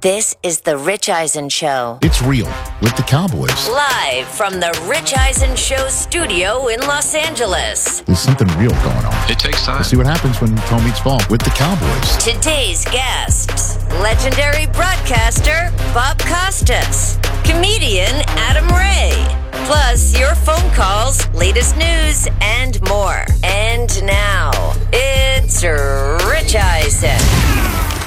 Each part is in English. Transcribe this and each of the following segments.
This is The Rich Eisen Show. It's real with the Cowboys. Live from the Rich Eisen Show studio in Los Angeles. There's something real going on. It takes time. We'll see what happens when toe meets ball with the Cowboys. Today's guests, legendary broadcaster Bob Costas, comedian Adam Ray, plus your phone calls, latest news, and more. And now, it's Rich Eisen.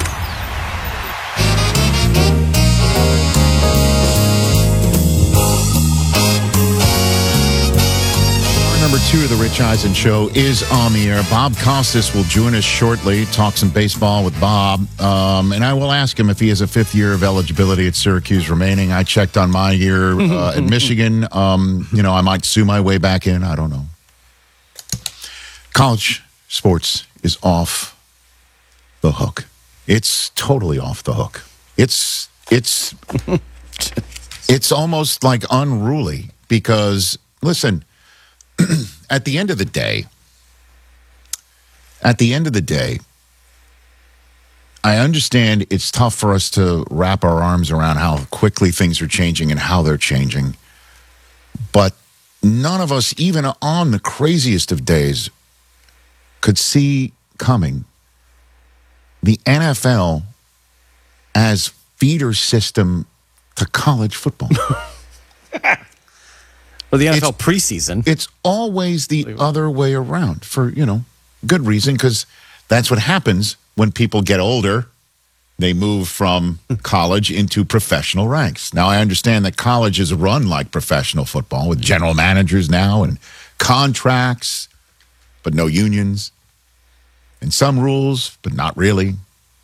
Number 2 of the Rich Eisen Show is on the air. Bob Costas will join us shortly, talk some baseball with Bob. And I will ask him if he has a 5th year of eligibility at Syracuse remaining. I checked on my year at Michigan. I might sue my way back in. I don't know. College sports is off the hook. It's totally off the hook. It's almost like unruly because, listen, at the end of the day, I understand it's tough for us to wrap our arms around how quickly things are changing and how they're changing. But none of us, even on the craziest of days, could see coming the NFL as feeder system to college football. Or the NFL preseason. It's always the other way around for, good reason, because that's what happens when people get older. They move from college into professional ranks. Now, I understand that college is run like professional football with general managers now and contracts, but no unions. And some rules, but not really.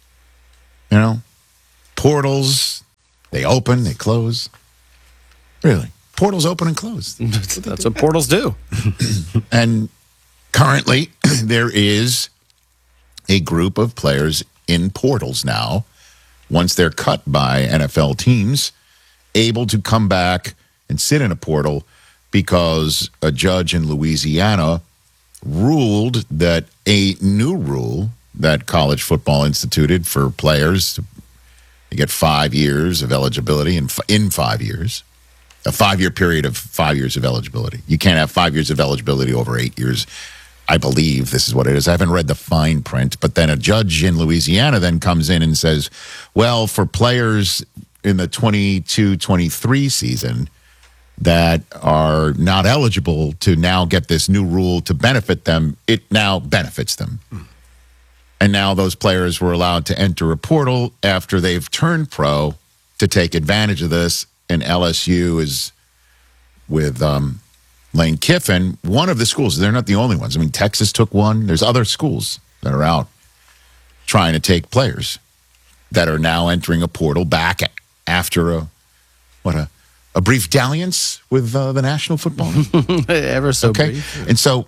Portals, they open, they close. Really. Portals open and close. That's what portals do. And currently, there is a group of players in portals now, once they're cut by NFL teams, able to come back and sit in a portal because a judge in Louisiana ruled that a new rule that college football instituted for players to get 5 years of eligibility in 5 years. A 5-year period of 5 years of eligibility. You can't have 5 years of eligibility over 8 years. I believe this is what it is. I haven't read the fine print, but then a judge in Louisiana then comes in and says, well, for players in the 22-23 season that are not eligible to now get this new rule to benefit them, it now benefits them. And now those players were allowed to enter a portal after they've turned pro to take advantage of this. And LSU is with Lane Kiffin, one of the schools. They're not the only ones. I mean, Texas took one. There's other schools that are out trying to take players that are now entering a portal back after a brief dalliance with the National Football League. Ever so brief. And so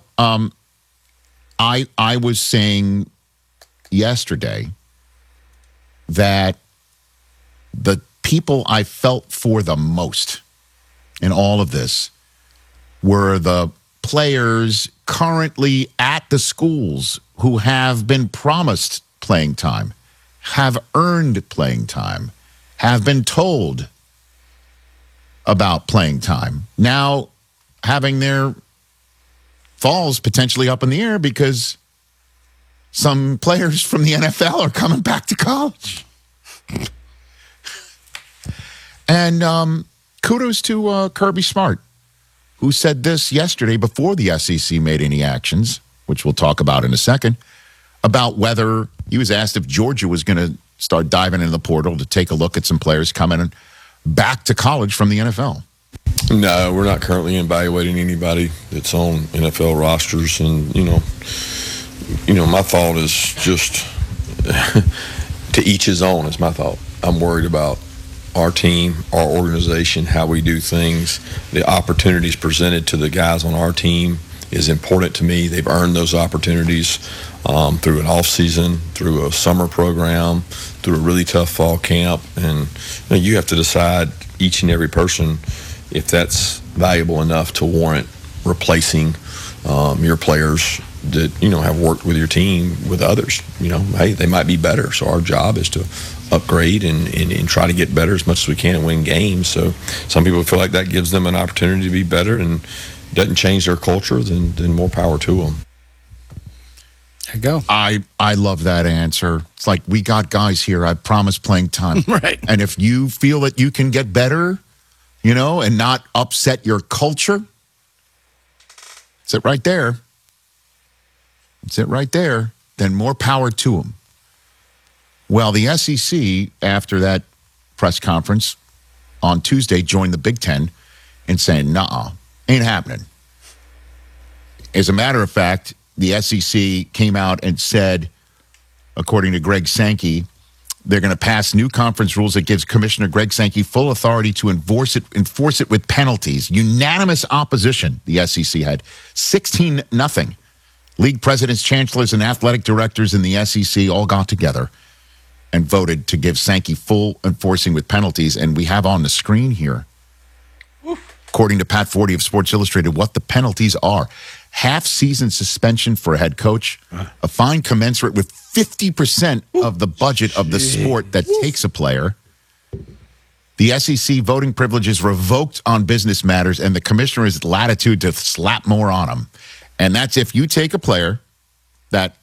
I was saying yesterday that the people I felt for the most in all of this were the players currently at the schools who have been promised playing time, have earned playing time, have been told about playing time, now having their falls potentially up in the air because some players from the NFL are coming back to college. And kudos to Kirby Smart, who said this yesterday before the SEC made any actions, which we'll talk about in a second, about whether he was asked if Georgia was going to start diving in the portal to take a look at some players coming back to college from the NFL. No, we're not currently evaluating anybody that's on NFL rosters. And, my thought is just to each his own is my thought. I'm worried about our team, our organization, how we do things. The opportunities presented to the guys on our team is important to me. They've earned those opportunities through an off season, through a summer program, through a really tough fall camp. And you have to decide, each and every person, if that's valuable enough to warrant replacing your players that have worked with your team with others. Hey, they might be better, so our job is to upgrade and try to get better as much as we can and win games. So some people feel like that gives them an opportunity to be better and doesn't change their culture, then more power to them. There you go. I love that answer. It's like, we got guys here, I promise, playing time. Right. And if you feel that you can get better, and not upset your culture, it's it right there. It's it right there. Then more power to them. Well, the SEC, after that press conference on Tuesday, joined the Big Ten in saying, nuh-uh, ain't happening. As a matter of fact, the SEC came out and said, according to Greg Sankey, they're going to pass new conference rules that gives Commissioner Greg Sankey full authority to enforce it with penalties. Unanimous opposition, the SEC had. 16-0. League presidents, chancellors, and athletic directors in the SEC all got together and voted to give Sankey full enforcing with penalties. And we have on the screen here, according to Pat Forty of Sports Illustrated, what the penalties are. Half-season suspension for a head coach, a fine commensurate with 50% of the budget of the sport that takes a player. The SEC voting privilege is revoked on business matters, and the commissioner has latitude to slap more on them. And that's if you take a player that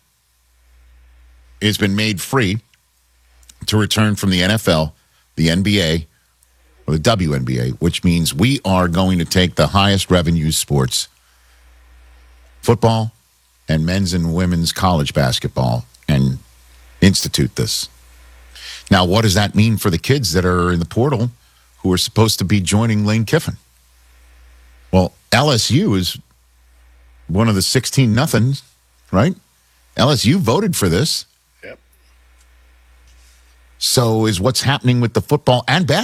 has been made free to return from the NFL, the NBA, or the WNBA, which means we are going to take the highest revenue sports, football and men's and women's college basketball, and institute this. Now, what does that mean for the kids that are in the portal who are supposed to be joining Lane Kiffin? Well, LSU is one of the 16-0, right? LSU voted for this. Yep. So is what's happening with the football and basketball